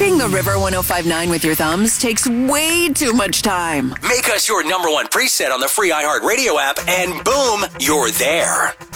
Typing the River 1059 with your thumbs takes way too much time. Make us your #1 preset on the free iHeartRadio app, and boom, you're there.